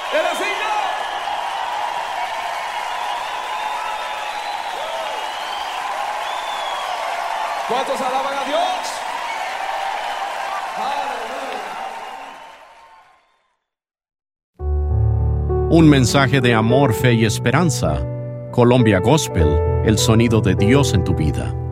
Él es digno. ¿Cuántos alaban a Dios? Aleluya. Un mensaje de amor, fe y esperanza. Colombia Gospel, el sonido de Dios en tu vida.